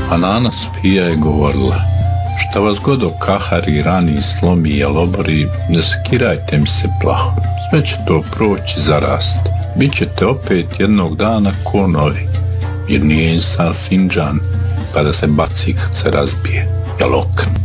A Nana Spija je govorila: šta vas god okahari, rani, slomi i obori, ne skirajte mi se plaho. Sve će to proći, zarast. Bićete opet jednog dana ko novi. Jer nije insan finđan pa da se baci kad se razbije. Jel okren?